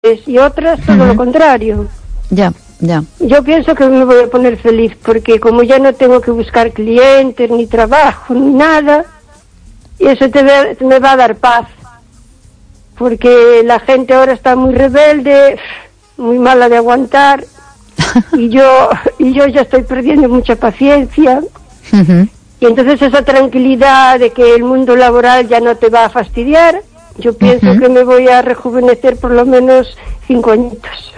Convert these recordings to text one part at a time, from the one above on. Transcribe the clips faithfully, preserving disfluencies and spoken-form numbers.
y otras todo uh-huh. lo contrario. Ya, ya. Yo pienso que me voy a poner feliz porque como ya no tengo que buscar clientes, ni trabajo, ni nada, eso te ve, me va a dar paz. Porque la gente ahora está muy rebelde, muy mala de aguantar, y yo y yo ya estoy perdiendo mucha paciencia. Uh-huh. Y entonces esa tranquilidad de que el mundo laboral ya no te va a fastidiar, yo pienso uh-huh. que me voy a rejuvenecer por lo menos cinco añitos.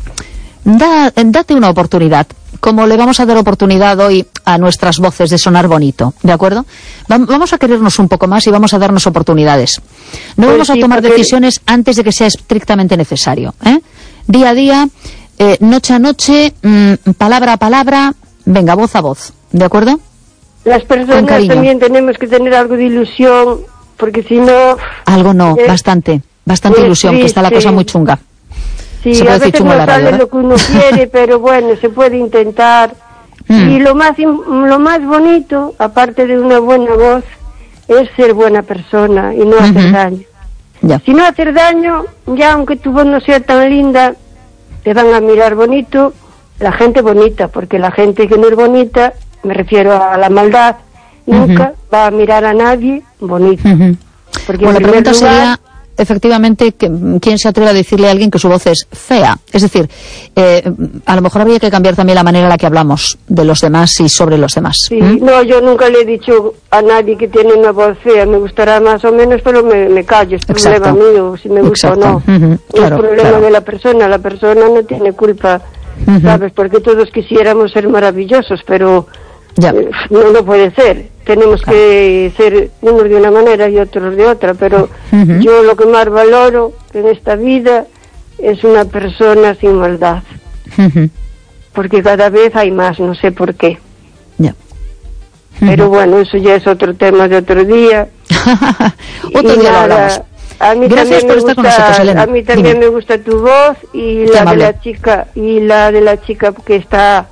Da, date una oportunidad, como le vamos a dar oportunidad hoy a nuestras voces de sonar bonito, ¿de acuerdo? Vamos a querernos un poco más y vamos a darnos oportunidades. No pues vamos sí, a tomar porque... decisiones antes de que sea estrictamente necesario, ¿eh? Día a día, eh, noche a noche, mmm, palabra a palabra, venga, voz a voz, ¿de acuerdo? Las personas también tenemos que tener algo de ilusión, porque si no... Algo no, eh, bastante, bastante ilusión, triste. Que está la cosa muy chunga. Sí, se a veces no sale lo que uno quiere, pero bueno, se puede intentar. Mm. Y lo más lo más bonito, aparte de una buena voz, es ser buena persona y no uh-huh. hacer daño. Ya. Si no hacer daño, ya aunque tu voz no sea tan linda, te van a mirar bonito, la gente bonita, porque la gente que no es bonita, me refiero a la maldad, nunca uh-huh. va a mirar a nadie bonito. Uh-huh. Porque bueno, la pregunta lugar, sería... efectivamente, ¿quién se atreve a decirle a alguien que su voz es fea? Es decir, eh, a lo mejor habría que cambiar también la manera en la que hablamos de los demás y sobre los demás. Sí, ¿Mm? no, yo nunca le he dicho a nadie que tiene una voz fea, me gustará más o menos, pero me, me callo, es Exacto. problema mío, si me gusta Exacto. o no. Uh-huh. Claro, es problema claro. de la persona, la persona no tiene culpa, uh-huh. ¿sabes? Porque todos quisiéramos ser maravillosos, pero ya. eh, no, no puede ser. Tenemos claro. que ser unos de una manera y otros de otra, pero uh-huh. yo lo que más valoro en esta vida es una persona sin maldad. Uh-huh. Porque cada vez hay más, no sé por qué. Yeah. Uh-huh. Pero bueno, eso ya es otro tema de otro día. otro día lo hablamos. A mí Gracias por estar gusta, con nosotros, Elena. A mí también Dime. me gusta tu voz y la de la chica y la de la chica que está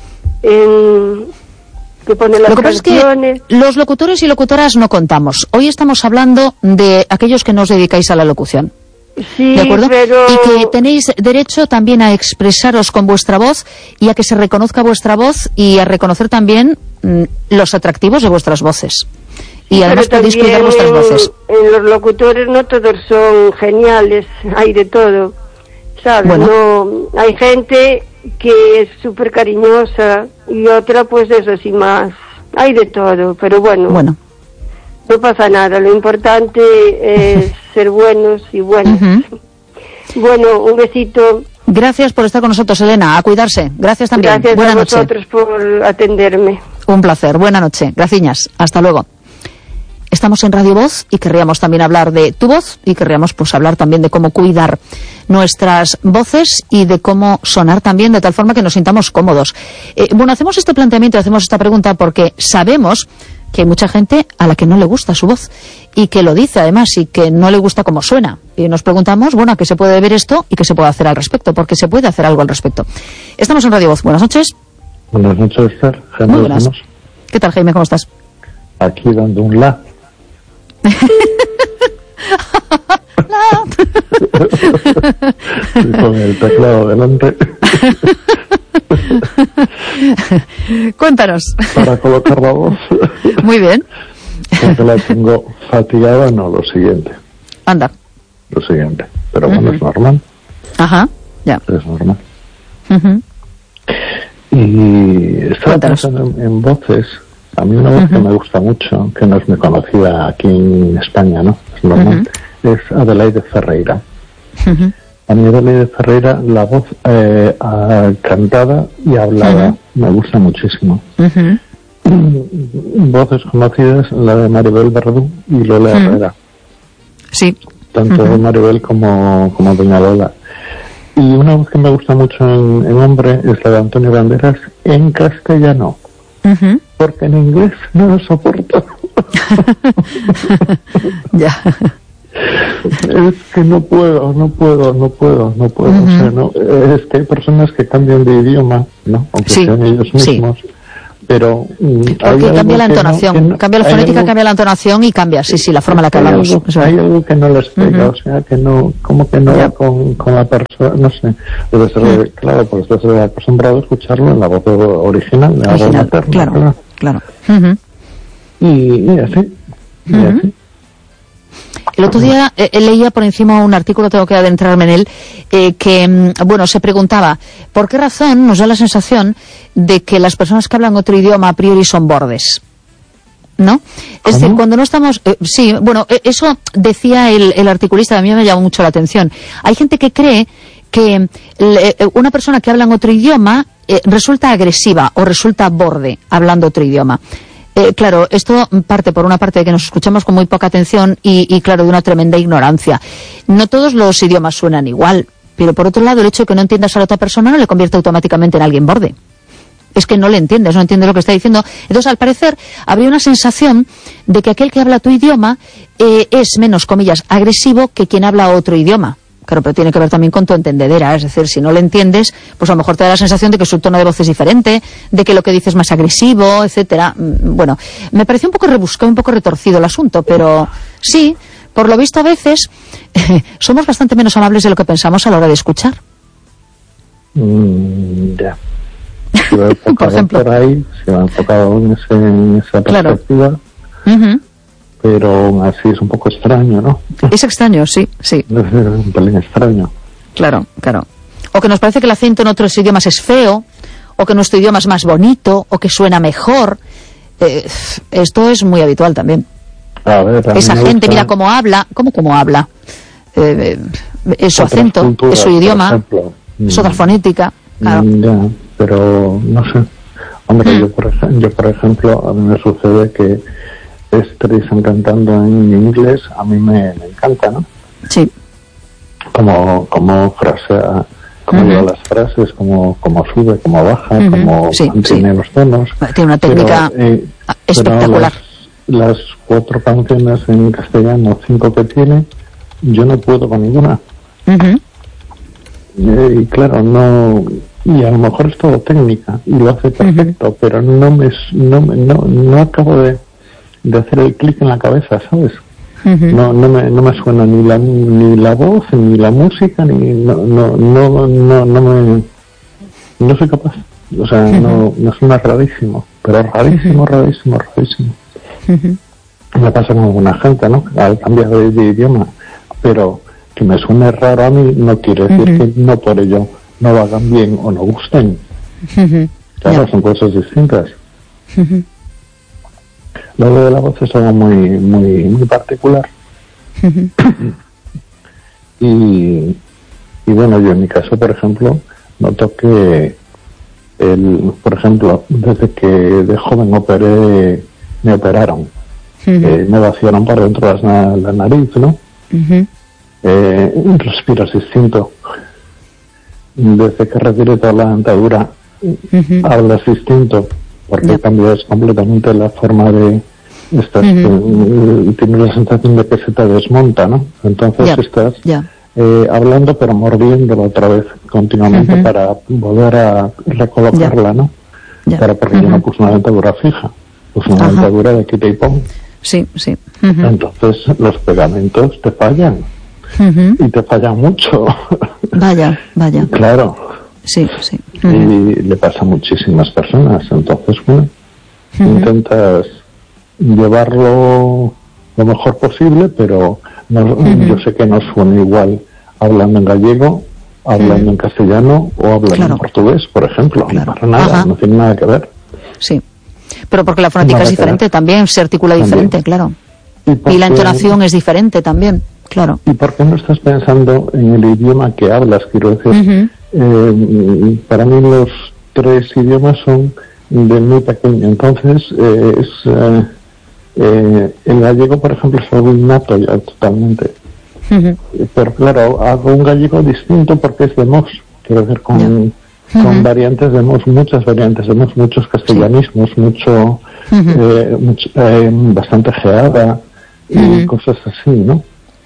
en... que pone las Lo que pasa canciones. Es que los locutores y locutoras no contamos. Hoy estamos hablando de aquellos que no os dedicáis a la locución. Sí, ¿de acuerdo? pero... Y que tenéis derecho también a expresaros con vuestra voz y a que se reconozca vuestra voz y a reconocer también mm, los atractivos de vuestras voces. Y además podéis cuidar vuestras voces. En los locutores no todos son geniales, hay de todo, ¿sabes? Bueno. No, hay gente que es súper cariñosa y otra pues eso sí más, hay de todo, pero bueno, bueno. no pasa nada, lo importante es ser buenos y buenos. Uh-huh. Bueno, un besito. Gracias por estar con nosotros, Elena, a cuidarse, gracias también. Gracias Buena a noche. vosotros por atenderme. Un placer, buena noche, gracias, hasta luego. Estamos en Radio Voz y querríamos también hablar de tu voz y querríamos pues hablar también de cómo cuidar nuestras voces y de cómo sonar también de tal forma que nos sintamos cómodos. Eh, bueno, hacemos este planteamiento, hacemos esta pregunta porque sabemos que hay mucha gente a la que no le gusta su voz y que lo dice además y que no le gusta cómo suena. Y nos preguntamos, bueno, ¿a qué se puede ver esto y qué se puede hacer al respecto? Porque se puede hacer algo al respecto. Estamos en Radio Voz. Buenas noches. Buenas noches, Esther. Jaime. Muy buenas. ¿Qué tal, Jaime? ¿Cómo estás? Aquí dando un la. Con el teclado delante. Cuéntanos. Para colocar la voz. Muy bien. Porque la tengo fatigada, no, lo siguiente. Anda. Lo siguiente. Pero bueno, uh-huh. es normal. Ajá, ya. Es normal. Uh-huh. Y estaba pensando en, en voces. A mí una voz uh-huh. que me gusta mucho, que no es muy conocida aquí en España, ¿no? Es normal, uh-huh. es Adelaide Ferreira. Uh-huh. A mí Adelaide Ferreira, la voz eh, uh, cantada y hablada, uh-huh. me gusta muchísimo. Uh-huh. Voces conocidas, la de Maribel Verdú y Lola uh-huh. Herrera. Sí. Tanto uh-huh. Maribel como, como Doña Lola. Y una voz que me gusta mucho en, en hombre es la de Antonio Banderas en castellano. Uh-huh. Porque en inglés no lo soporto. Ya. Es que no puedo, no puedo, no puedo, no puedo. Uh-huh. O sea, no, es que hay personas que cambian de idioma, ¿no? Aunque sí, sean ellos mismos, sí. pero mm, porque cambia la entonación, no, no, cambia la fonética, algo, cambia la entonación y cambia, sí, sí, la forma en la que hablamos. Hay algo, eso hay es. algo que no les pega, uh-huh. o sea, que no, como que no yeah. va con, con la persona, no sé, debe ser, uh-huh. claro, porque estás acostumbrado a escucharlo en la voz original, la voz materna. Claro, claro. claro. Uh-huh. Y, y así, y uh-huh. así. El otro día eh, leía por encima un artículo, tengo que adentrarme en él, eh, que, bueno, se preguntaba, ¿por qué razón nos da la sensación de que las personas que hablan otro idioma a priori son bordes? ¿No? Es decir, cuando no estamos... Eh, sí, bueno, eh, eso decía el, el articulista, a mí me llamó mucho la atención. Hay gente que cree que le, una persona que habla en otro idioma eh, resulta agresiva o resulta borde hablando otro idioma. Eh, claro, esto parte por una parte de que nos escuchamos con muy poca atención y, y, claro, de una tremenda ignorancia. No todos los idiomas suenan igual, pero por otro lado, el hecho de que no entiendas a la otra persona no le convierte automáticamente en alguien borde. Es que no le entiendes, no entiendes lo que está diciendo. Entonces, al parecer, habría una sensación de que aquel que habla tu idioma eh, es menos, comillas, agresivo que quien habla otro idioma. Claro, pero tiene que ver también con tu entendedera, es decir, si no le entiendes, pues a lo mejor te da la sensación de que su tono de voz es diferente, de que lo que dices es más agresivo, etcétera. Bueno, me pareció un poco rebuscado, un poco retorcido el asunto, pero sí, por lo visto a veces eh, somos bastante menos amables de lo que pensamos a la hora de escuchar. Mm, ya. Si va enfocado por ejemplo. Por ahí, se va enfocado en, ese, en esa perspectiva. Claro. Uh-huh. Pero aún así es un poco extraño, ¿no? Es extraño, sí, sí. Es un pelín extraño. Claro, claro. O que nos parece que el acento en otros idiomas es feo, o que nuestro idioma es más bonito, o que suena mejor. Eh, esto es muy habitual también. A ver, a Esa gente, gusta... mira cómo habla, ¿cómo cómo habla? Eh, es su Otras acento, culturas, es su idioma, es otra fonética. Claro. Ya, pero no sé. Hombre, Mm. yo, por ej- yo por ejemplo, a mí me sucede que Streisand cantando en inglés a mí me, me encanta, ¿no? Sí. Como, como frasea, como Uh-huh. lleva las frases, como, como sube, como baja, Uh-huh. como Sí, mantiene sí. los tonos. Tiene una técnica pero, eh, espectacular. Pero las, las cuatro canciones en castellano, cinco que tiene, yo no puedo con ninguna. Uh-huh. Eh, y claro, no... Y a lo mejor es todo técnica y lo hace perfecto, uh-huh. pero no me no, me, no, no acabo de, de hacer el clic en la cabeza, ¿sabes? Uh-huh. No no me no me suena ni la ni la voz ni la música ni no no no no no me no soy capaz, o sea, uh-huh. no me suena rarísimo, pero rarísimo, uh-huh. rarísimo, rarísimo. Uh-huh. Me pasa con alguna gente, ¿no? Al cambiar de, de idioma, pero que me suene raro a mí no quiere decir uh-huh. que no por ello no lo hagan bien o no gusten. Uh-huh. Claro, yeah. son cosas distintas. Uh-huh. Lo de la voz es algo muy muy muy particular. Uh-huh. y, y bueno, yo en mi caso, por ejemplo, noto que, el, por ejemplo, desde que de joven operé, me operaron, uh-huh. eh, me vaciaron para dentro de la, la nariz, ¿no? Uh-huh. Eh, respiras distinto. Desde que retiré toda la dentadura, uh-huh. hablas distinto, porque yep. cambias completamente la forma de... Estás, uh-huh. tienes la sensación de que se te desmonta, ¿no? Entonces yep. estás yep. Eh, hablando pero mordiéndola otra vez continuamente uh-huh. para volver a recolocarla, yep. ¿no? Yep. Para porque uh-huh. yo no puse una dentadura fija, puse una uh-huh. dentadura de quita y pon. Sí, sí. Uh-huh. Entonces los pegamentos te fallan. Uh-huh. Y te falla mucho. Vaya, vaya. Claro. Sí, sí. Uh-huh. Y le pasa a muchísimas personas. Entonces, bueno, uh-huh. intentas llevarlo lo mejor posible, pero no, uh-huh. yo sé que no suena igual hablando en gallego, hablando uh-huh. en castellano o hablando claro. en portugués, por ejemplo. Claro. Para nada, Ajá. no tiene nada que ver. Sí. Pero porque la fonética es diferente también, se articula diferente, también. Claro. ¿Y, y la entonación es diferente también. Claro. ¿Y por qué no estás pensando en el idioma que hablas? Quiero decir, uh-huh. eh, para mí los tres idiomas son de muy pequeño. Entonces, eh, es eh, eh, el gallego, por ejemplo, es algo innato ya totalmente. Uh-huh. Pero claro, hago un gallego distinto porque es de Mos. Quiero decir, con, yeah. con uh-huh. variantes de Mos, muchas variantes de Mos, muchos castellanismos, sí. mucho, uh-huh. eh, mucho eh, bastante geada y uh-huh. cosas así, ¿no?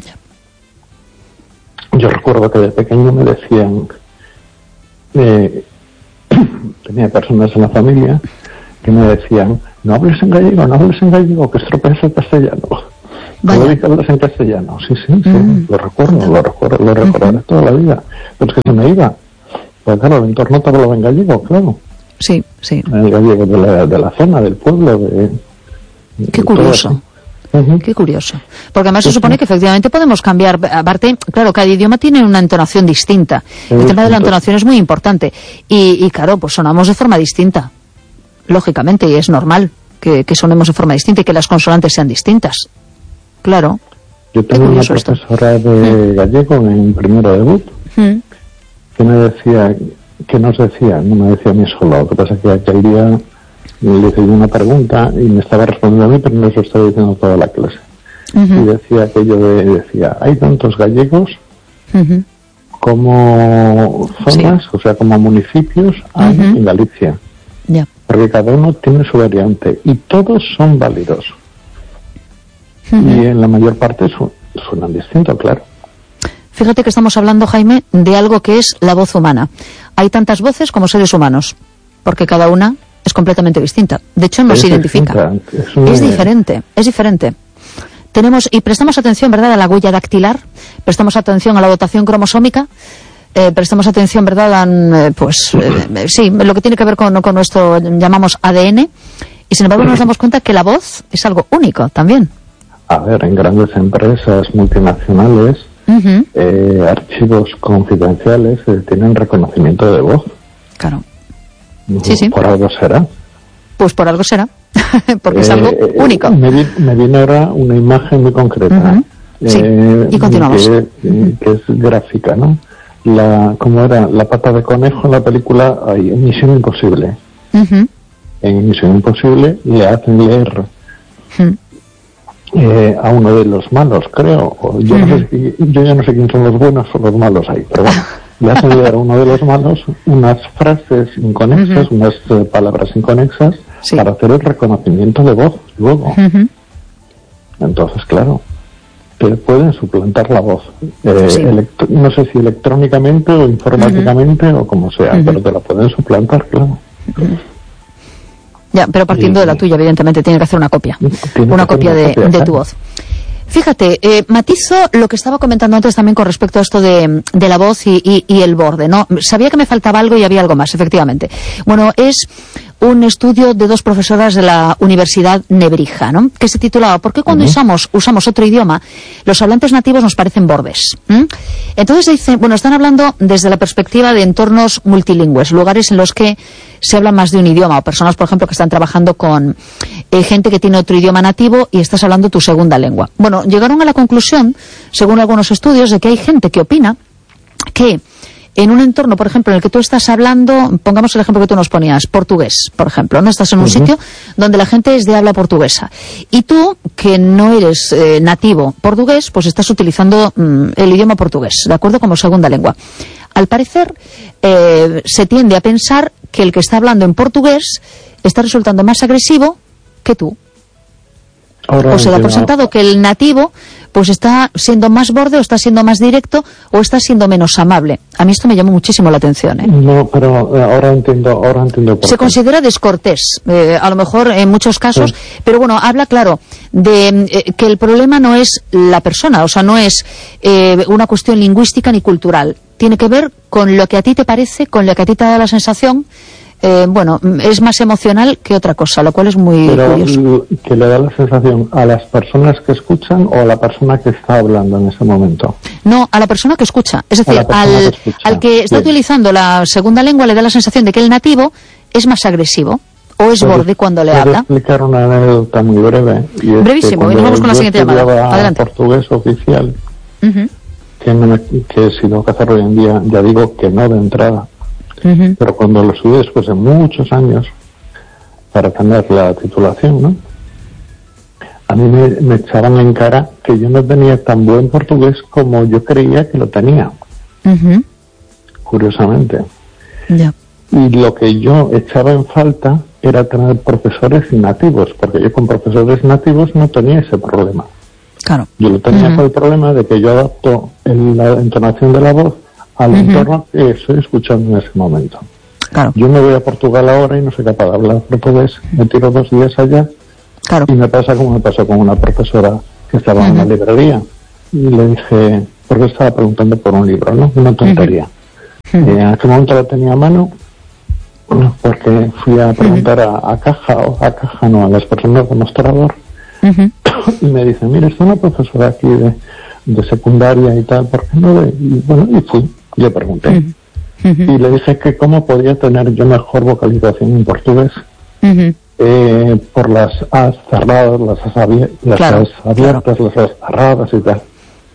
Yo recuerdo que de pequeño me decían, eh, tenía personas en la familia que me decían, no hables en gallego, no hables en gallego, que estropeas el castellano. ¿Cómo dices que hablas en castellano? Sí, sí, sí, mm. lo recuerdo, lo recuerdo, lo recordaré uh-huh. toda la vida. Pero es que se me iba. Pues claro, el entorno te hablaba en gallego, claro. Sí, sí. El gallego de la, de la zona, del pueblo. De, Qué curioso. Uh-huh. Qué curioso. Porque además se supone que efectivamente podemos cambiar. Aparte, claro, cada idioma tiene una entonación distinta. El sí, tema de la entonación es muy importante. Y, y claro, pues sonamos de forma distinta. Lógicamente, y es normal que, que sonemos de forma distinta y que las consonantes sean distintas. Claro. Yo tengo una profesora esto. de gallego en primero de B U P ¿Mm? que me decía, que nos decía, no me decía a mí solo, lo que pasa es que aquel día le hice una pregunta y me estaba respondiendo a mí, pero no se lo estaba diciendo toda la clase. Uh-huh. Y decía aquello de, decía, hay tantos gallegos uh-huh. como zonas, sí. o sea, como municipios hay uh-huh. en Galicia. Yeah. Porque cada uno tiene su variante y todos son válidos. Uh-huh. Y en la mayor parte su, suenan distinto, claro. Fíjate que estamos hablando, Jaime, de algo que es la voz humana. Hay tantas voces como seres humanos, porque cada una es completamente distinta. De hecho, nos es identifica. Es, es diferente, es diferente. Tenemos, y prestamos atención, ¿verdad?, a la huella dactilar, prestamos atención a la dotación cromosómica, eh, prestamos atención, ¿verdad?, a, eh, pues, eh, sí, lo que tiene que ver con, con nuestro, llamamos A D N, y sin embargo nos damos cuenta que la voz es algo único también. A ver, en grandes empresas multinacionales, uh-huh. eh, archivos confidenciales eh, tienen reconocimiento de voz. Claro. Sí, sí. Por algo será. Pues por algo será, porque es algo eh, único. Me, vi, me viene ahora una imagen muy concreta. Uh-huh. Sí, eh, y continuamos. Que, uh-huh. que es gráfica, ¿no? La, ¿cómo era? La pata de conejo en la película hay en Misión Imposible. Uh-huh. En Misión Imposible le hacen leer uh-huh. eh, a uno de los malos, creo. O yo, uh-huh. no sé si, yo ya no sé quién son los buenos o los malos ahí, pero bueno. Le hacen leer a uno de los malos unas frases inconexas, uh-huh. unas uh, palabras inconexas, sí. para hacer el reconocimiento de voz luego. Uh-huh. Entonces, claro, te pueden suplantar la voz. Eh, sí. electro- no sé si electrónicamente o informáticamente uh-huh. o como sea, uh-huh. pero te la pueden suplantar, claro. Uh-huh. Ya, pero partiendo y, de la tuya, evidentemente, tiene que hacer una copia. Una copia, una de, copia de tu voz. Fíjate, eh, matizo lo que estaba comentando antes también con respecto a esto de, de la voz y, y, y el borde, ¿no? Sabía que me faltaba algo y había algo más, efectivamente. Bueno, es un estudio de dos profesoras de la Universidad Nebrija, ¿no?, que se titulaba ¿Por qué cuando uh-huh. usamos, usamos otro idioma, los hablantes nativos nos parecen bordes? ¿Mm? Entonces dicen, bueno, están hablando desde la perspectiva de entornos multilingües, lugares en los que se habla más de un idioma, o personas, por ejemplo, que están trabajando con eh, gente que tiene otro idioma nativo y estás hablando tu segunda lengua. Bueno, llegaron a la conclusión, según algunos estudios, de que hay gente que opina que en un entorno, por ejemplo, en el que tú estás hablando, pongamos el ejemplo que tú nos ponías, portugués, por ejemplo, ¿no? Estás en un uh-huh. sitio donde la gente es de habla portuguesa. Y tú, que no eres eh, nativo portugués, pues estás utilizando mm, el idioma portugués, ¿de acuerdo?, como segunda lengua. Al parecer, eh, se tiende a pensar que el que está hablando en portugués está resultando más agresivo que tú. Ahora o se da por sentado que el nativo pues está siendo más borde, o está siendo más directo, o está siendo menos amable. A mí esto me llamó muchísimo la atención, ¿eh? No, pero ahora entiendo, ahora entiendo por Se qué. considera descortés, eh, a lo mejor en muchos casos, sí. pero bueno, habla claro de eh, que el problema no es la persona, o sea, no es eh, una cuestión lingüística ni cultural. Tiene que ver con lo que a ti te parece, con lo que a ti te da la sensación. Eh, bueno, es más emocional que otra cosa, lo cual es muy Pero, curioso. ¿que le da la sensación a las personas que escuchan o a la persona que está hablando en ese momento? No, a la persona que escucha. Es decir, al que, escucha. al que está sí. utilizando la segunda lengua le da la sensación de que el nativo es más agresivo o es borde cuando le habla. Voy a explicar una anécdota muy breve. Y es Brevísimo, y nos vamos con la siguiente llamada. Adelante. Portugués oficial, uh-huh. que, no me, que si tengo que hacerlo hoy en día, ya digo que no de entrada. Uh-huh. Pero cuando lo estudié después de muchos años para tener la titulación, ¿no?, a mí me, me echaban en cara que yo no tenía tan buen portugués como yo creía que lo tenía. Uh-huh. Curiosamente. Yeah. Y lo que yo echaba en falta era tener profesores nativos, porque yo con profesores nativos no tenía ese problema. Claro. Yo lo tenía uh-huh. con el problema de que yo adapto en la entonación de la voz al uh-huh. entorno que estoy escuchando en ese momento. claro. Yo me voy a Portugal ahora y no soy capaz de hablar portugués, me tiro dos días allá, claro. Y me pasa como me pasó con una profesora que estaba uh-huh. en una librería, y le dije, porque estaba preguntando por un libro, ¿no? Una tontería. Uh-huh. Uh-huh. Eh, en aquel momento la tenía a mano, porque fui a preguntar uh-huh. a, a caja, o a caja no, a las personas de mostrador, uh-huh. y me dicen, mira, está una profesora aquí de, de secundaria y tal, ¿por qué no? De? Y bueno, y fui, le pregunté. Uh-huh. Uh-huh. Y le dije que cómo podía tener yo mejor vocalización en portugués, uh-huh. eh, por las as cerradas, las as, abier- las claro, as abiertas, claro. las as cerradas y tal.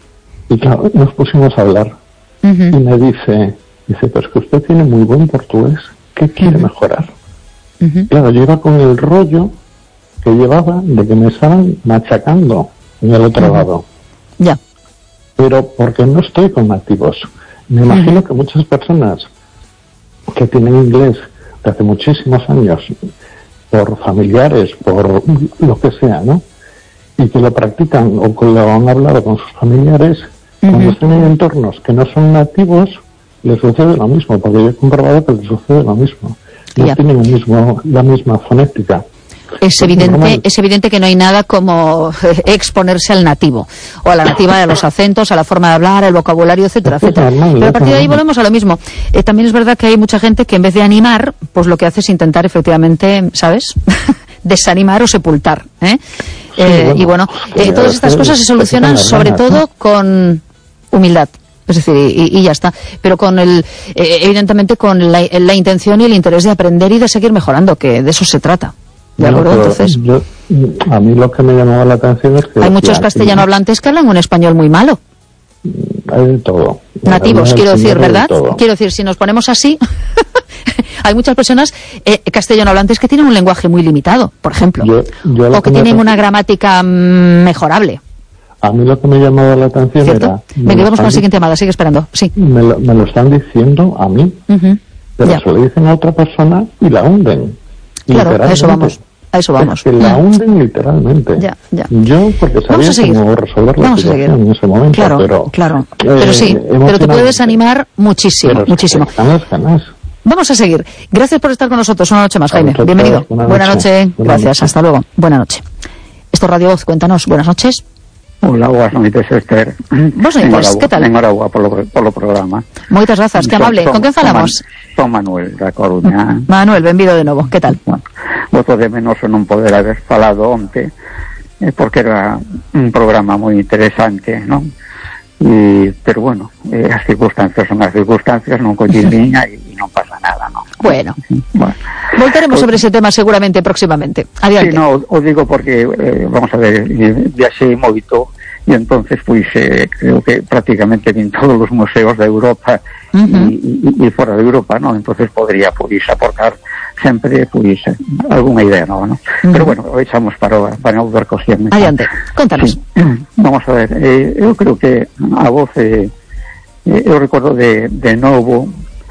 Y claro, nos pusimos a hablar. Uh-huh. Y me dice, dice, pero es que usted tiene muy buen portugués, ¿qué quiere uh-huh. mejorar? Uh-huh. Claro, yo iba con el rollo que llevaba de que me estaban machacando en el otro uh-huh. lado. Ya. Yeah. Pero porque no estoy con nativos. Me imagino uh-huh. que muchas personas que tienen inglés de hace muchísimos años, por familiares, por lo que sea, ¿no? Y que lo practican o que lo han hablado con sus familiares, uh-huh. cuando están en entornos que no son nativos, les sucede lo mismo, porque yo he comprobado que les sucede lo mismo. No yeah. tienen el mismo, la misma fonética. Es evidente, es evidente que no hay nada como exponerse al nativo, o a la nativa de los acentos, a la forma de hablar, al vocabulario, etcétera, etcétera. Pero a partir de ahí volvemos a lo mismo. Eh, también es verdad que hay mucha gente que en vez de animar, pues lo que hace es intentar efectivamente, ¿sabes?, desanimar o sepultar. ¿eh? Sí, eh, bueno, y bueno, eh, todas estas cosas se solucionan sobre todo con humildad. Es decir, y, y ya está. Pero con el, eh, evidentemente con la, la intención y el interés de aprender y de seguir mejorando, que de eso se trata. ¿De acuerdo? Bueno, entonces, yo, a mí lo que me llamaba la atención es que... Hay muchos castellano hablantes que hablan un español muy malo. Hay de todo. Nativos, quiero decir, ¿verdad? Quiero decir, si nos ponemos así, hay muchas personas eh, castellano hablantes que tienen un lenguaje muy limitado, por ejemplo. Yo, yo o que, que tienen me... una gramática mm, mejorable. A mí lo que me llamaba la atención ¿Cierto? era... Venga, vamos con la siguiente llamada, sigue esperando. Sí. Me lo, me lo están diciendo a mí, uh-huh. pero ya. se lo dicen a otra persona y la hunden. Claro, a eso vamos. A eso vamos. Es que la hunden literalmente. Ya, ya. Yo, porque sabía cómo resolver la vamos situación en ese momento. Claro, pero, claro. Eh, pero sí, pero te puedes animar muchísimo, pero muchísimo. Ganas, ganas. Vamos a seguir. Gracias por estar con nosotros una noche más, Jaime. Nosotros, bienvenido. Buena, buena noche. noche. Gracias. Buena noche. Hasta luego. Buena noche. Esto es Radio Voz. Cuéntanos. Buenas noches. Hola, buenas noches, Esther. Vos noches, ¿qué tal? Enhorabuena por lo, por lo programa. Moitas grazas, que amable. Son, Con quen falamos? Son Manuel, da Coruña. Manuel, benvido de novo, que tal? Bueno, voto de menos non poder haber falado onte, eh, porque era un programa moi interesante, non? E, pero bueno, eh, as circunstancias son as circunstancias, non collín liña e non pasa nada, non? Bueno, bueno. voltaremos o, sobre ese tema seguramente próximamente. Adiante. Sí, no, o digo porque, eh, vamos a ver, viaxei moito e entonces pois eh, creo que prácticamente en todos os museos de Europa uh-huh. e, e, e fora de Europa, non? Entonces podría pois aportar sempre pois algunha idea nova, non? Uh-huh. Pero bueno, o echamos para, para outra cuestión. Adiante, contanos. Sí. Vamos a ver, eh, eu creo que a voz eh, eh, eu recordo de, de novo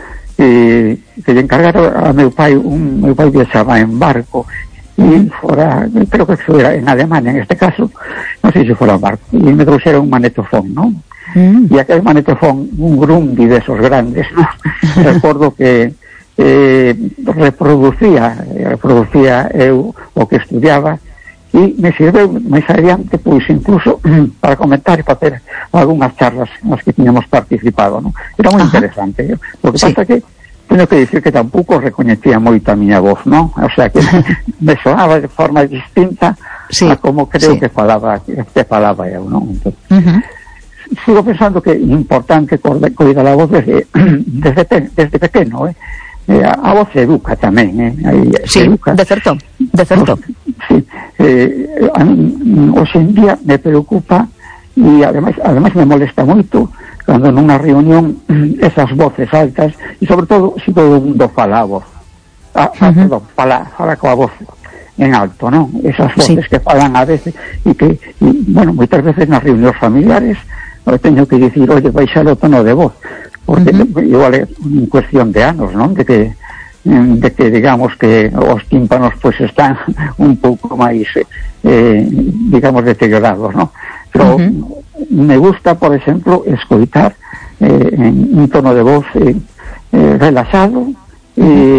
eh, que lle encargaron a meu pai, un meu pai viaxaba en barco e fora, creo que era en Alemania en este caso, non sei se fora en barco, e me trouxeron un manetofón, non? Mm. E aquel manetofón, un Grundy de esos grandes, non? Recordo que eh, reproducía reproducía eu o que estudiaba e me sirveu máis adiante pois incluso para comentar e facer algunhas charlas nas que tiñamos participado, non? Era moi interesante, ¿eh? Lo que sí. pasa que teño que dicir que tampouco recoñecía moito a miña voz, non? O sea que me soaba de forma distinta sí. a como creo sí. que falaba que falaba eu, non? Entonces, uh-huh. sigo pensando que é importante cuidar a voz desde desde, desde pequeno, eh? Eh, a voz se educa tamén, eh? Aí, sí, educa. de certo, de certo. Sí, eh, a mí, hoxe en día me preocupa e ademais, ademais me molesta moito cando nunha reunión esas voces altas e sobre todo se todo o mundo fala a voz a, a, uh-huh. perdón, fala, fala coa voz en alto, non? Esas voces sí. que falan a veces e que, e, bueno, moitas veces nas reunións familiares eu teño que dicir, oye, baixar o tono de voz porque uh-huh. igual é en cuestión de anos, non? De que de que digamos que os tímpanos pois pues, están un pouco máis eh, digamos deteriorados, non? Pero uh-huh. me gusta, por exemplo, escoitar eh, en un tono de voz eh, eh, relaxado eh,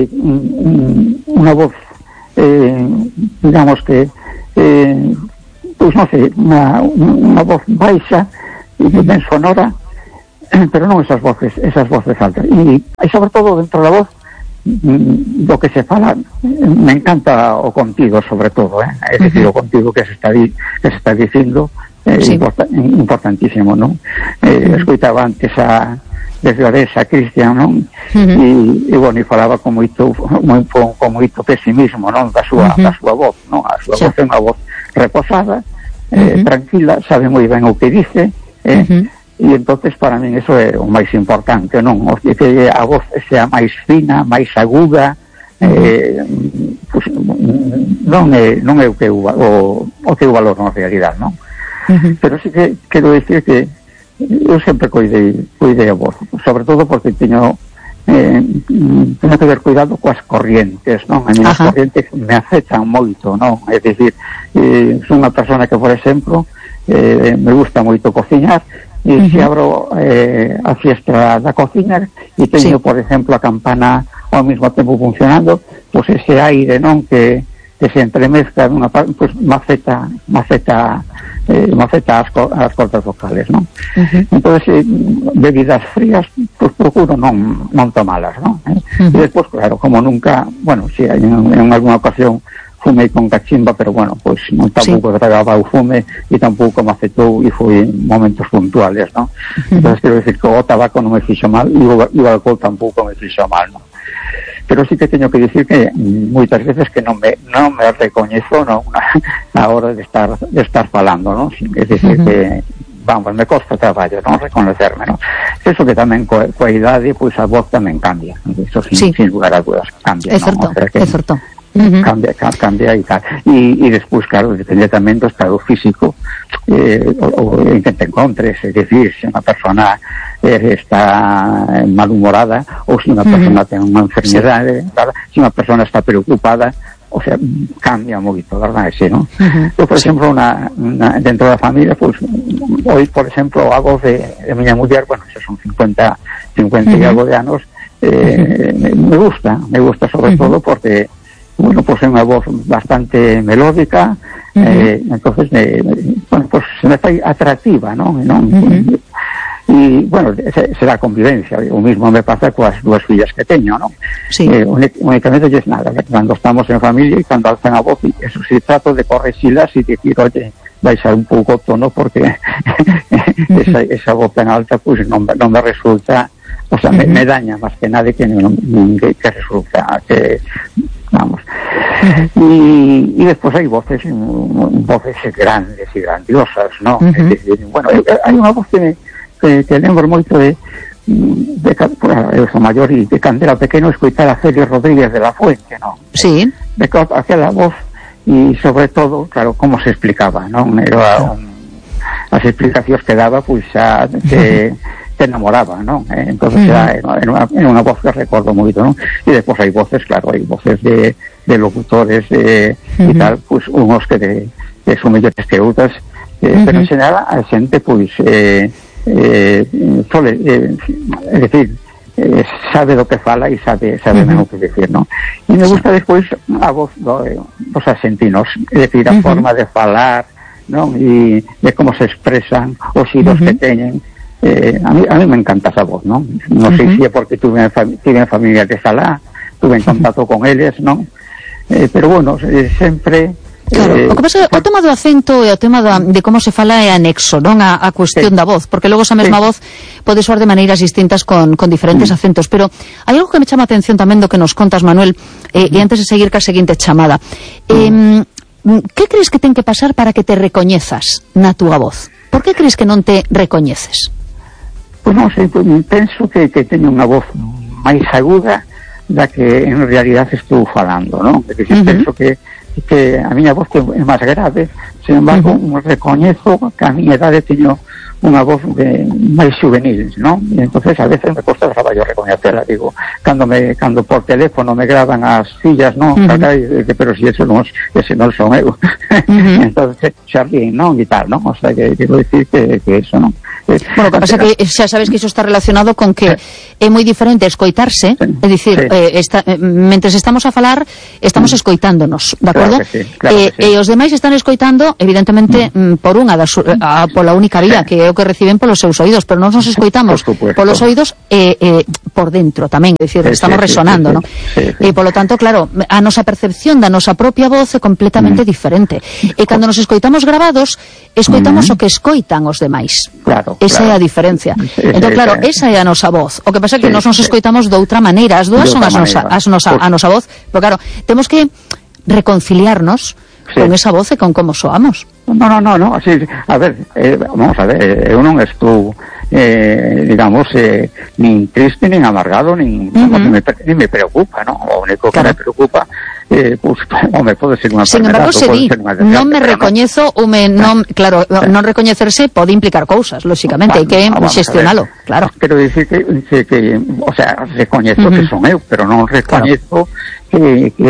unha voz eh, digamos que eh, pois non sei, unha, unha voz baixa e ben sonora, pero non esas voces esas voces altas, e, e sobre todo dentro da voz do que se fala, me encanta o contigo sobre todo, eh? É dicir, uh -huh. o contigo que se está di, que se está dicindo é eh, sí. import, importantísimo, non? Eh, uh -huh. Escoitaba antes a desde a desa Cristian, non? Uh -huh. e, e bueno, e falaba con moito con, con moito pesimismo, non? Da súa, uh -huh. da súa voz, non? A súa sí. voz é unha voz reposada, eh, uh -huh. tranquila, sabe moi ben o que dice, eh? Uh -huh. E entonces para min eso é o máis importante, non? O que a voz sea máis fina, máis aguda, eh, pues, non é non é o que eu, o, o que eu valoro na realidade, non? Uh -huh. Pero sí que quero decir que eu sempre cuidei, cuidei a voz, sobre todo porque teño eh, teño que ter cuidado coas corrientes, non? A mí as corrientes me afectan moito, non? É dicir, eh, son unha persona que, por exemplo, eh, me gusta moito cociñar, e uh -huh. se abro eh, a fiestra da cociña e teño, sí. por exemplo, a campana ao mesmo tempo funcionando, pois pues ese aire, non, que, que se entremezcla nunha parte, pois pues, maceta maceta eh, maceta as, as cordas vocales, non? Uh -huh. Entonces, eh, bebidas frías, pois pues, procuro non non tomalas, non? Eh? Uh -huh. E despois, claro, como nunca, bueno, si hai en, en alguna ocasión fumei con cachimba, pero bueno, pois pues, non tampouco sí. tragaba o fume e tampouco me afectou e foi en momentos puntuales, non? Uh-huh. Entón, quero decir que o tabaco non me fixo mal e o, e o alcohol tampouco me fixo mal, non? Pero sí que teño que dicir que moitas veces que non me non me recoñezo, non, na hora de estar de estar falando, non? É dicir uh-huh. que vamos, me costa traballo, non reconocerme, non? Eso que tamén coa, coa idade, pois pues, a voz tamén cambia, eso sin, sí. sin lugar a dudas cambia, é certo, o sea que, é certo. Uh-huh. cambia, cambia e tal e, e despois, claro, depende tamén do estado físico eh, o, o en que te encontres, é dicir, se unha persona eh, está malhumorada ou se unha uh-huh. persona ten unha enfermedade, sí. se unha persona está preocupada, o sea, cambia moito, verdad, ese, non? Uh-huh. Eu, por sí. exemplo, una, una, dentro da familia, pues, hoy, por exemplo, a voz de, de miña muller, bueno, xa son cincuenta, cincuenta uh-huh. e algo de anos, eh, uh-huh. me gusta, me gusta sobre uh-huh. todo porque bueno, pues é unha voz bastante melódica, uh-huh. eh, entonces me, bueno, pues se me fai atractiva, non? non uh-huh. E, bueno, será convivencia, o mismo me pasa coas dúas fillas que teño, non? Sí. Eh, únicamente es nada, cando estamos en familia e cando alzan a voz, eso sí, trato de correxilas e dicir, oye, baixar un pouco o tono porque uh-huh. esa, esa voz tan alta, pues non, non me resulta, o sea, uh-huh. me, me daña máis que nada que, non, que, que resulta que vamos uh-huh. y, y después hay voces voces grandes y grandiosas, ¿no? Uh-huh. Es decir, bueno, hay una voz que, que, que lembro moito de, de, de eu sou maior e de cando era pequeno escoitar a Félix Rodríguez de la Fuente, ¿no? Sí. De aquela voz y sobre todo, claro, como se explicaba, ¿no? Era un, as explicacións que daba, pois pues, xa que te enamoraba, ¿no? Eh, entonces uh-huh. era, era, una, era una voz que recuerdo mucho, ¿no? Y después hay voces, claro, hay voces de, de locutores de, uh-huh. y tal, pues unos que, de, que son mellores que outras, eh, uh-huh. pero en general a xente, pues, eh, eh, sole, eh, es decir, eh, sabe do que fala e sabe sabe uh-huh. o que decir, ¿no? E me gusta despois a voz do, dos argentinos, es decir, a uh-huh. forma de falar, ¿no? E de como se expresan, os xiros uh-huh. que teñen. Eh, a, mí, a mí me encanta esa voz, ¿no? No uh-huh. sei se é porque tuve, fam tuve familia de Salá, tuve en contacto uh-huh. con eles, ¿no? Eh, pero bueno, eh, sempre... Claro, eh, o que pasa, o tema do acento e o tema da, de como se fala é anexo, non? A, a cuestión sí. da voz, porque logo esa mesma sí. voz pode soar de maneiras distintas con, con diferentes uh-huh. acentos, pero hai algo que me chama a atención tamén do que nos contas, Manuel, eh, uh-huh. e antes de seguir ca seguinte chamada. Uh-huh. Eh, que crees que ten que pasar para que te recoñezas na túa voz? Por que crees que non te recoñeces? Pois non sei, pues, penso que, que teño unha voz máis aguda da que en realidad estou falando, non? Porque uh-huh. penso que, que a miña voz é máis grave, sin embargo, uh-huh. recoñezo que a miña edade teño unha voz de, máis juvenil, non? E entonces a veces me costa traballo recoñecela, digo, cando cando me cando por teléfono me graban as fillas, non? Uh -huh. Carai, pero si ese non, ese non son eu. Uh -huh. Entonces xa ríen, non? E tal, non? O sea, que quero dicir que, que eso, non? Bueno, o que pasa que xa sabes que iso está relacionado con que sí. é moi diferente escoitarse, sí. é dicir, sí. eh, esta, eh, mentres estamos a falar, estamos mm. escoitándonos, de acordo? Claro que sí, claro eh, que sí. E os demais están escoitando, evidentemente, mm. por unha das, a, pola única vía, sí. que é o que reciben polos seus oídos, pero nós nos escoitamos por polos oídos e eh, eh, por dentro tamén, é dicir, sí, estamos sí, resonando, sí, sí, non? Sí, sí. E polo tanto, claro, a nosa percepción da nosa propia voz é completamente mm. diferente. E cando nos escoitamos grabados, escoitamos mm. o que escoitan os demais. Claro. Esa claro. é a diferencia. Sí, entón, claro, sí, esa é a nosa voz. O que pasa é que sí, nós nos escoitamos sí. de outra maneira. As dúas son as nosa, as nosa, a nosa voz. Pero claro, temos que reconciliarnos sí. con esa voz e con como soamos. No, no, no, no. Sí, a ver, eh, vamos a ver, eh, eu non estou, eh, digamos, eh, nin triste, nin amargado, nin, uh -huh. ni, me, ni me preocupa, ¿no? O único que claro. me preocupa eh, pues, home, pode ser unha sin embargo, se di, non me recoñezo ou me, non, claro, non recoñecerse pode implicar cousas, lóxicamente, hai que xestionalo, claro. Quero dicir que, que, que o sea, recoñezo uh -huh. que son eu, pero non recoñezo claro. que, que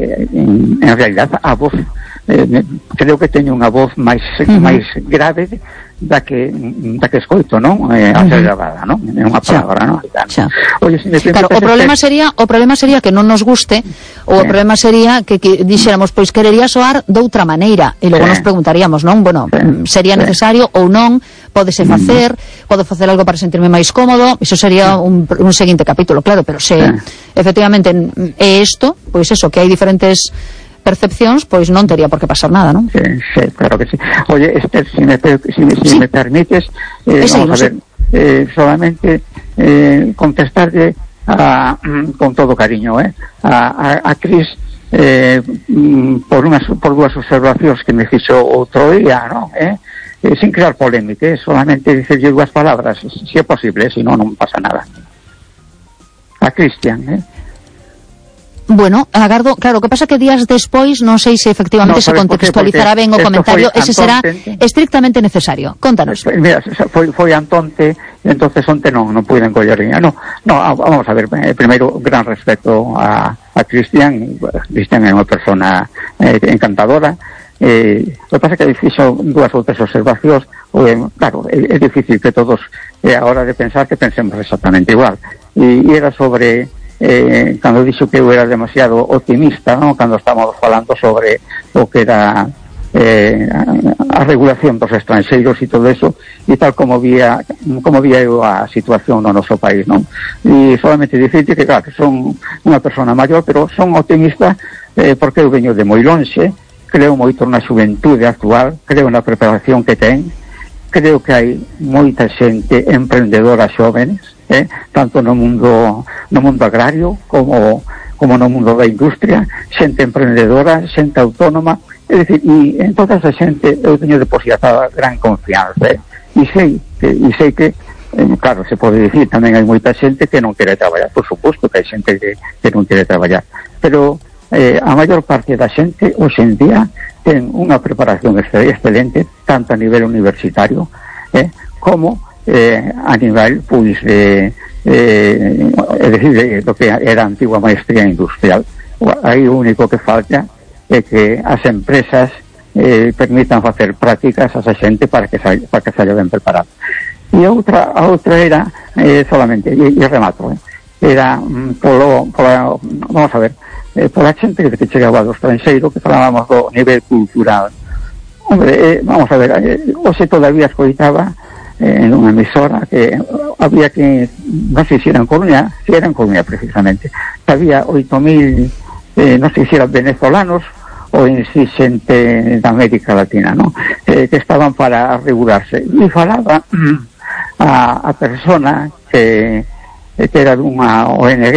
en, en realidad a voz, eh, creo que teño unha voz máis uh -huh. máis grave da que da que escoito, non? Eh, a ser grabada, non? É unha palabra, non? Oye, si me claro, o problema sería, o problema sería que non nos guste, ou o problema sería que, que dixéramos, pois querería soar doutra maneira, e logo sí. nos preguntaríamos, non? Bueno, sí. sería necesario ou non, pódese facer, mm. podo facer algo para sentirme máis cómodo, iso sería un, un seguinte capítulo, claro, pero se sí. efectivamente é isto, pois eso, que hai diferentes percepcións, pois non tería por que pasar nada, non? Sí, sí, claro que sí. Oye, Esther, si me, si, si sí. me permites, eh, sí, vamos a ver, eh, solamente eh, contestarle a, con todo cariño, eh, a, a, a Cris eh, por unas por dúas observacións que me fixo outro día, non? Eh? Eh, sin crear polémica, eh, solamente dicerlle dúas palabras, si é posible, eh, si non, non pasa nada. A Cristian, eh? Bueno, agardo, claro, o que pasa que días despois non sei se efectivamente no, se contextualizará ben o comentario, ese será estrictamente necesario. Contanos. Mira, foi, foi Antonte, entonces onte non, non puiden coller niña. No, no, vamos a ver, eh, primeiro, gran respeto a, a Cristian. Cristian é unha persona eh, encantadora. Eh, o que pasa que fixo dúas outras observacións, eh, claro, é, é difícil que todos, eh, a hora de pensar, que pensemos exactamente igual. E, e era sobre... Eh, cando dixo que eu era demasiado optimista, ¿no? Cando estamos falando sobre o que era eh, a, a regulación dos estranxeiros e todo eso, e tal como vía como vía eu a situación no noso país, non? E solamente dicirte que, claro, que son unha persona maior, pero son optimista eh, porque eu veño de moi lonxe, creo moito na xuventude actual, creo na preparación que ten, creo que hai moita xente emprendedora xóvenes, Eh, tanto no mundo no mundo agrario como como no mundo da industria, xente emprendedora, xente autónoma, é dicir, e en toda esa xente eu teño depositada gran confianza, eh, e sei que, e sei que eh, claro, se pode dicir, tamén hai moita xente que non quere traballar, por suposto que hai xente que, que non quere traballar, pero eh, a maior parte da xente hoxe en día ten unha preparación excelente, tanto a nivel universitario eh, como Eh, a nivel, pois, eh, eh, é dicir, de, do que era a antigua maestría industrial. Aí o único que falta é que as empresas eh, permitan facer prácticas a esa xente para que sa, para que saia ben preparado. E a outra, a outra era, eh, solamente, e, e remato, eh, era mm, polo, polo, vamos a ver, eh, pola xente que, que chegaba do estranxeiro, que falábamos do nivel cultural. Hombre, eh, vamos a ver, eh, hoxe todavía escoitaba en unha emisora que había que, non sei se era en Coruña, se era en Coruña precisamente, que había oito mil, eh, non sei se eran venezolanos ou en si xente da América Latina, ¿no? Eh, que estaban para regularse. E falaba a, a persona que, que era dunha O N G,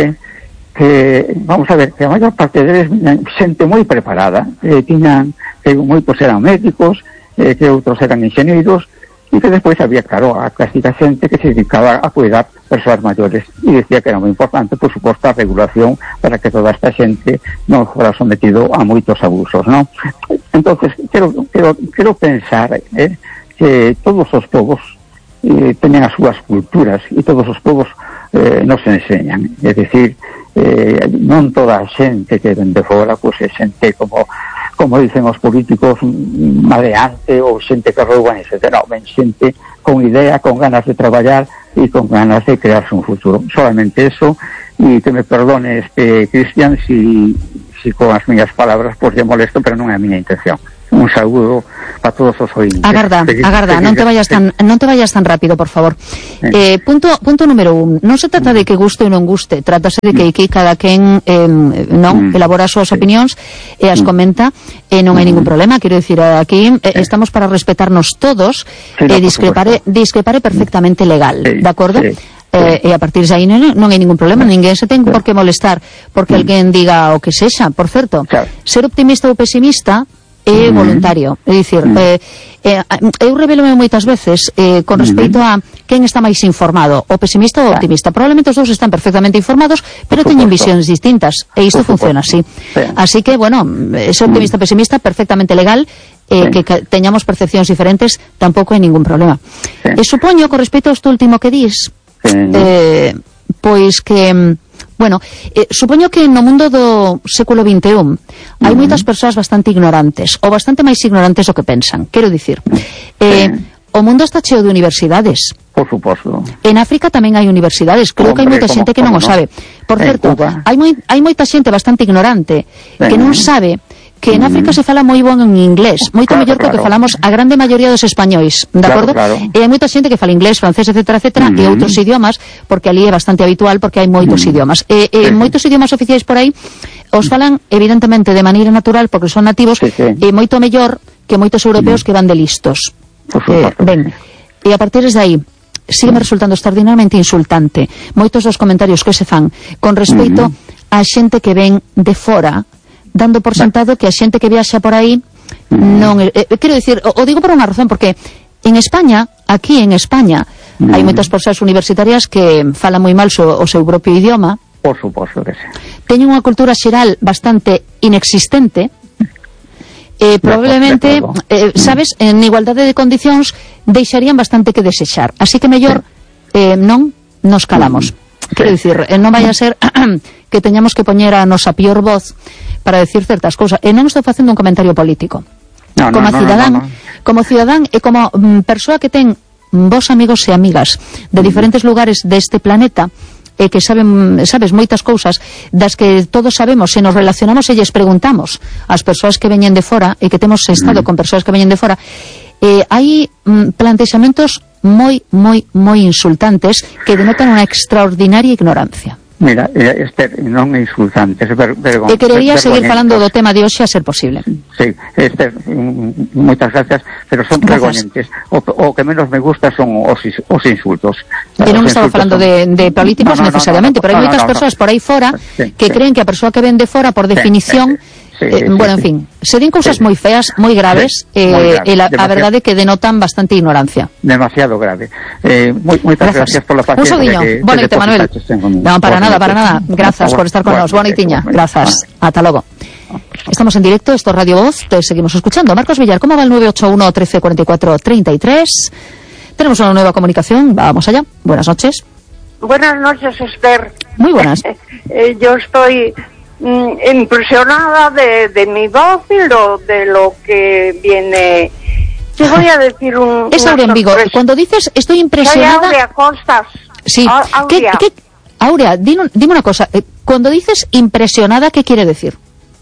que, vamos a ver, que a maior parte deles xente moi preparada, eh, tiñan, que moitos eran médicos, eh, que outros eran enxeñeiros, e que despois había, claro, a clásica xente que se dedicaba a cuidar persoas maiores e decía que era moi importante, por suposto, a regulación para que toda esta xente non fora sometido a moitos abusos, non? Entonces, quero, quero, quero pensar eh, que todos os povos eh, teñen as súas culturas e todos os povos eh, nos enseñan. É dicir, eh, non toda a xente que ven de fora pois é xente como como dicen os políticos maleante ou xente que rouban, etcétera. Non, ven xente con idea, con ganas de traballar e con ganas de crearse un futuro. Solamente eso, e que me perdone este Cristian si, si con as miñas palabras pues lle molesto, pero non é a miña intención. Un saúdo para todos os ointes. Agarda, seguir, agarda, seguir, non te vayas tan non te vayas tan rápido, por favor. Eh. Eh, punto punto número un. Non se trata de que guste ou non guste, trátase de que aquí cada quen eh, non elabora as súas opinións e as comenta, e non hai ningún problema. Quero dicir, aquí eh, estamos para respetarnos todos, e eh, discrepare discrepare perfectamente legal, de acordo? Sí. Eh, e a partir de aí non, non hai ningún problema, ninguén se ten por que molestar porque alguén diga o que sexa. Por certo, ser optimista ou pesimista é voluntario, é dicir, eh, eh, eu revelome moitas veces eh, con respecto a quen está máis informado, o pesimista ou o optimista. Probablemente os dous están perfectamente informados, pero teñen visións distintas, e isto funciona así. Así que, bueno, ser optimista ou pesimista, perfectamente legal, eh, que teñamos percepcións diferentes, tampouco hai ningún problema. E supoño, con respecto a isto último que dis, eh, pois que... Bueno, eh, supoño que no mundo do século vinte e un hai uh-huh. moitas persoas bastante ignorantes, ou bastante máis ignorantes do que pensan. Quero dicir, eh, sí. o mundo está cheo de universidades. Por suposto. En África tamén hai universidades. Creo Hombre, que hai moita xente que non o sabe. Por certo, hai, moi, hai moita xente bastante ignorante sí. que non sabe que en África se fala moi bon en inglés, moito claro, mellor claro. que o que falamos a grande maioría dos españois, de acordo? Claro, claro. E hai moita xente que fala inglés, francés, etcétera, etcétera, uh-huh. e outros idiomas, porque ali é bastante habitual, porque hai moitos uh-huh. idiomas. E, e sí. moitos idiomas oficiais por aí os falan, evidentemente, de maneira natural, porque son nativos, sí, sí. e moito mellor que moitos europeos uh-huh. que van de listos. Eh, ben, e a partir de aí, sigue resultando extraordinariamente insultante moitos dos comentarios que se fan con respecto uh-huh. a xente que ven de fora, dando por sentado que a xente que viaxa por aí non... Eh, quero dicir, o, o digo por unha razón, porque en España, aquí en España, mm. hai moitas persoas universitarias que falan moi mal so, o seu propio idioma. Por suposto que sí. Teñen unha cultura xeral bastante inexistente, e eh, probablemente, eh, sabes, en igualdade de condicións deixarían bastante que desexar. Así que mellor eh, non nos calamos. Mm. Quero dicir, eh, non vai a ser que teñamos que poñer a nosa pior voz para decir certas cousas. E non estou facendo un comentario político. No, como no, cidadán, no, no, no. como cidadán e como mm, persoa que ten vos amigos e amigas de diferentes lugares deste planeta e que saben, sabes, moitas cousas das que todos sabemos, se nos relacionamos e lles preguntamos ás persoas que veñen de fora e que temos estado mm. con persoas que veñen de fora, eh, hai mm, plantexamentos moi, moi, moi insultantes que denotan unha extraordinaria ignorancia. Mira, Esther, non é insultante, é ver, vergon, e querería seguir falando do tema de hoxe a ser posible. Sí, Esther, moitas gracias, pero son vergoñentes. O, o que menos me gusta son os, os insultos. E non estaba falando son... de, de políticos no, no, necesariamente, no, no, no, pero hai moitas no, no, persoas no. por aí fora sí, que sí. creen que a persoa que ven de fora, por definición... Sí, sí. Sí, eh, sí, bueno, en fin, se din cousas sí. moi feas, moi graves, sí, eh, grave, e la, a verdade que denotan bastante ignorancia. Demasiado grave. Eh, moi, moitas gracias por la paciencia. Un soguiño. Bueno, te Manuel. Non, para nada, para nada. Grazas por estar con nos. Bona itiña. Grazas. Ata logo. Estamos en directo, esto es Radio Voz, te seguimos escuchando. Marcos Villar, ¿cómo va el nueve ocho uno, trece, cuarenta y cuatro, treinta y tres? Tenemos una nueva comunicación, vamos allá. Buenas noches. Buenas noches, Esther. Muy buenas. Eh, yo estoy impresionada de, de mi voz y lo, de lo que viene. Te voy a decir un... Es Aurea en Vigo. Cuando dices estoy impresionada... Soy Aurea Costas. Sí. Aurea. ¿Qué, qué... Aurea, dime, dime una cosa. Cuando dices impresionada, ¿qué quiere decir?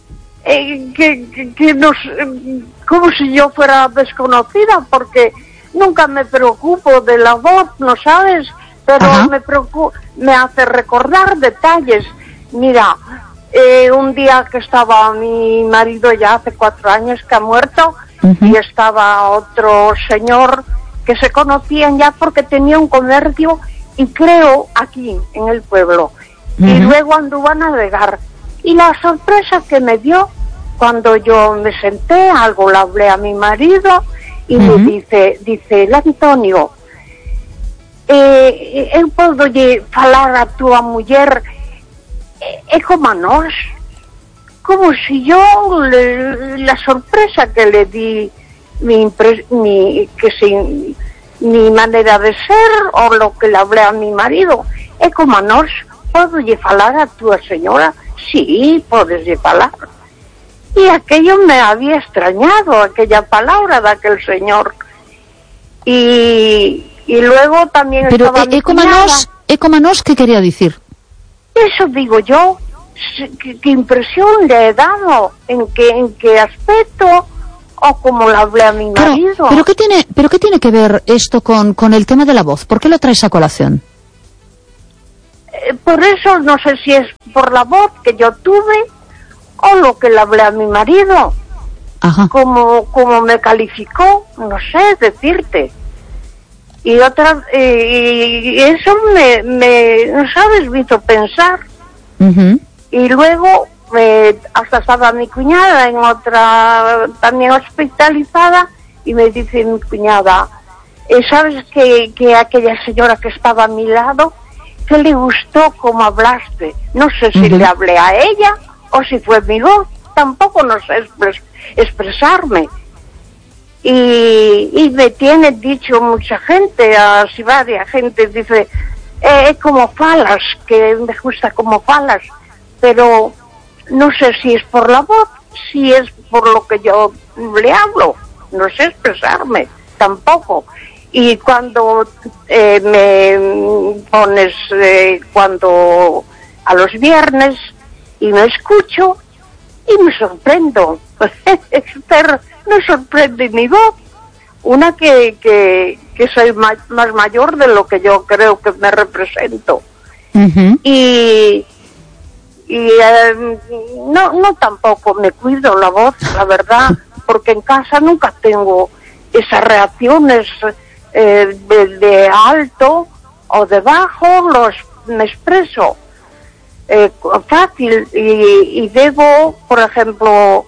Eh, que, que, que nos... Como si yo fuera desconocida, porque nunca me preocupo de la voz, ¿no sabes? Pero Ajá. me preocupo, me hace recordar detalles. Mira... Eh, un día que estaba mi marido ya hace cuatro años que ha muerto uh-huh. y estaba otro señor que se conocían ya porque tenía un comercio y creo aquí en el pueblo uh-huh. y luego anduvo a navegar y la sorpresa que me dio cuando yo me senté, algo le hablé a mi marido y uh-huh. me dice, dice el Antonio eh, eu podo lle falar a tua muller é como a nós, como si yo le, la sorpresa que le di mi, impre, mi que si mi manera de ser o lo que le hablé a mi marido é como a nós, podes lle falar a túa señora? Sí, podes lle falar. E aquello me había extrañado, aquella palabra de aquel señor. Y, y luego también pero estaba e, e como a nós, e como a nós, que quería dicir? Eso digo yo, ¿qué, qué impresión le he dado? ¿En qué, en qué aspecto? ¿O como le hablé a mi Claro, marido? pero ¿qué tiene, pero qué tiene que ver esto con, con el tema de la voz? ¿Por qué lo traes a colación? Eh, por eso no sé si es por la voz que yo tuve o lo que le hablé a mi marido. Ajá. Como, como me calificó, no sé decirte. Y otra, eh, y eso me, me, no sabes, me hizo pensar. Uh-huh. Y luego, eh, hasta estaba mi cuñada en otra, también hospitalizada, y me dice mi cuñada, eh, ¿sabes que, que aquella señora que estaba a mi lado, que le gustó cómo hablaste? No sé si uh-huh. le hablé a ella o si fue mi voz, tampoco no sé expres- expresarme. Y, y me tiene dicho mucha gente, así varias gente, dice, es eh, como falas, que me gusta como falas, pero no sé si es por la voz, si es por lo que yo le hablo, no sé expresarme, tampoco. Y cuando eh, me pones, eh, cuando a los viernes, y me escucho, y me sorprendo, Esther, me sorprende mi voz, una que, que, que soy ma- más mayor de lo que yo creo que me represento. Uh-huh. Y, y eh, no, no tampoco me cuido la voz, la verdad, porque en casa nunca tengo esas reacciones eh, de, de alto o de bajo, los me expreso eh, fácil y, y debo, por ejemplo,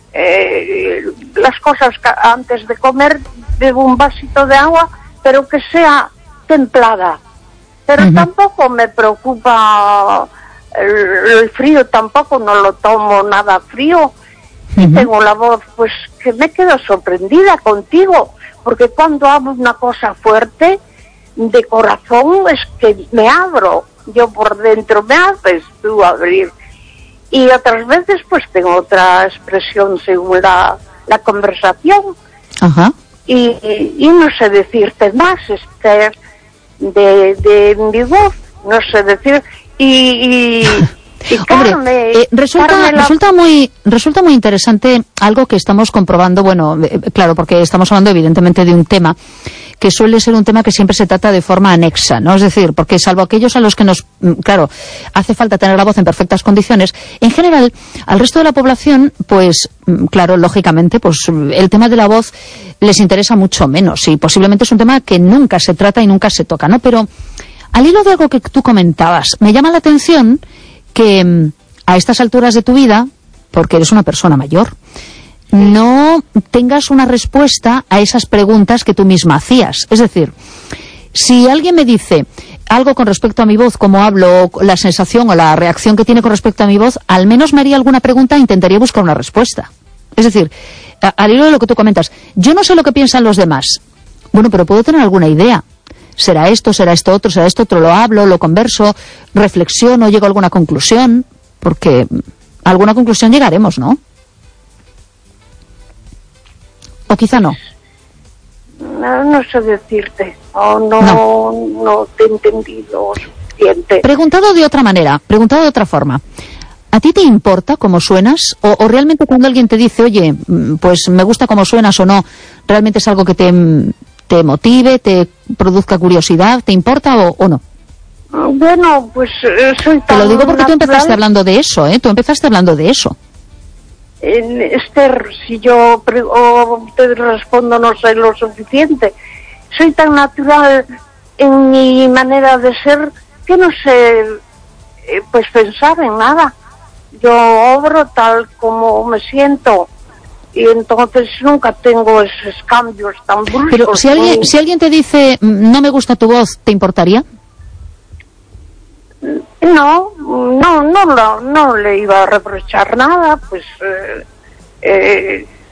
Eh, las cosas que antes de comer bebo un vasito de agua, pero que sea templada, pero uh-huh. tampoco me preocupa el, el frío, tampoco no lo tomo nada frío. Uh-huh. Y tengo la voz, pues que me quedo sorprendida contigo, porque cuando hablo una cosa fuerte de corazón es que me abro, yo por dentro me haces tú abrir. Y otras veces pues tengo otra expresión según la, la conversación. Ajá. Y, y, y no sé decirte más, Esther, de, de mi voz, no sé decir. Y, y, y Carmen, Hombre, eh, resulta, Carmen la... resulta, muy, resulta muy interesante algo que estamos comprobando, bueno, eh, claro, porque estamos hablando evidentemente de un tema que suele ser un tema que siempre se trata de forma anexa, ¿no? Es decir, porque salvo aquellos a los que nos, claro, hace falta tener la voz en perfectas condiciones, en general, al resto de la población, pues, claro, lógicamente, pues el tema de la voz les interesa mucho menos y posiblemente es un tema que nunca se trata y nunca se toca, ¿no? Pero, al hilo de algo que tú comentabas, me llama la atención que a estas alturas de tu vida, porque eres una persona mayor, no tengas una respuesta a esas preguntas que tú misma hacías. Es decir, si alguien me dice algo con respecto a mi voz, cómo hablo, la sensación o la reacción que tiene con respecto a mi voz, al menos me haría alguna pregunta e intentaría buscar una respuesta. Es decir, a, al hilo de lo que tú comentas, yo no sé lo que piensan los demás. Bueno, pero puedo tener alguna idea. Será esto, será esto otro, será esto otro, lo hablo, lo converso, reflexiono, llego a alguna conclusión, porque a alguna conclusión llegaremos, ¿no? O quizá no. No, no sé decirte, o no, no, no te he entendido suficiente. Preguntado de otra manera, preguntado de otra forma, ¿a ti te importa cómo suenas? O, o realmente cuando alguien te dice, oye, pues me gusta cómo suenas o no, realmente es algo que te, te motive, te produzca curiosidad, ¿te importa o, o no? Bueno, pues eh, soy tan Te lo digo porque natural. tú empezaste hablando de eso, ¿eh? Tú empezaste hablando de eso. Eh, Esther, si yo pre- o te respondo no sé lo suficiente, soy tan natural en mi manera de ser que no sé eh, pues pensar en nada. Yo obro tal como me siento y entonces nunca tengo esos cambios tan bruscos. Pero si alguien, si alguien te dice no me gusta tu voz, ¿te importaría? No, no, no, no, no le iba a reprochar nada, pues eh, eh,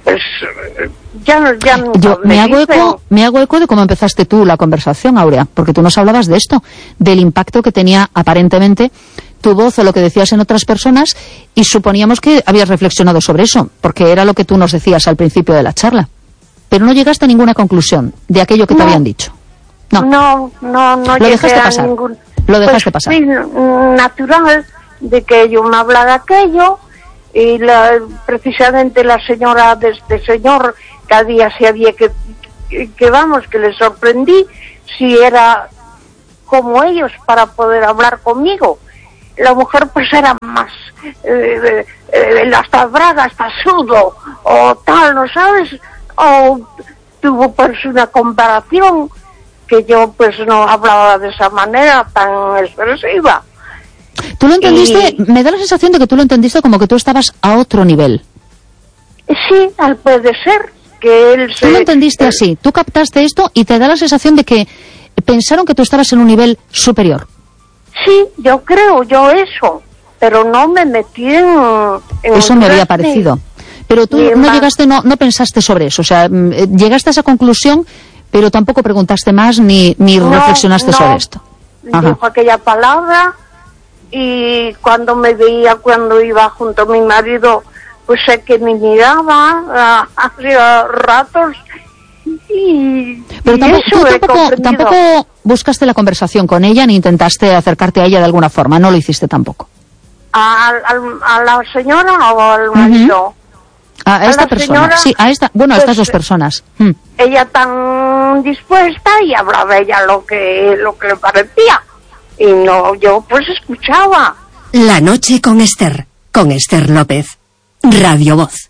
pues ya no, ya no Yo me, me hago dicen... eco, me hago eco de cómo empezaste tú la conversación, Aurea, porque tú nos hablabas de esto, del impacto que tenía aparentemente tu voz o lo que decías en otras personas, y suponíamos que habías reflexionado sobre eso, porque era lo que tú nos decías al principio de la charla. Pero no llegaste a ninguna conclusión de aquello que no, te habían dicho. No, no, no, no lo dejaste llegué a pasar. ningún... Lo dejaste pues, pasar. Sí, natural de que yo me hablara aquello, y la, precisamente la señora de este señor, cada día se había que, que, que vamos, que le sorprendí si era como ellos para poder hablar conmigo. La mujer pues era más, eh, eh, hasta braga, hasta sudo, o tal, ¿no sabes? O tuvo pues una comparación que yo pues no hablaba de esa manera tan expresiva. ¿Tú lo entendiste? Y... me da la sensación de que tú lo entendiste como que tú estabas a otro nivel. Sí, puede ser que él se... Tú lo entendiste eh... así, tú captaste esto y te da la sensación de que pensaron que tú estabas en un nivel superior. Sí, yo creo, yo eso, pero no me metí en... en eso me había parecido. Ni, pero tú no más. llegaste, no, no pensaste sobre eso, o sea, llegaste a esa conclusión, pero tampoco preguntaste más ni, ni no, reflexionaste no. sobre esto. Ajá. Dijo aquella palabra, y cuando me veía, cuando iba junto a mi marido, pues sé que me miraba hacía ratos, y, pero y tampoco, eso tú he tampoco, tampoco buscaste la conversación con ella ni intentaste acercarte a ella de alguna forma, no lo hiciste tampoco. ¿A, a, a la señora o al marido? Uh-huh. A esta a persona, señora, sí, a esta, bueno, a pues, estas dos personas. Hmm. Ella tan dispuesta y hablaba ella lo que, lo que le parecía. Y no, yo pues escuchaba. La noche con Esther, con Esther López, Radio Voz.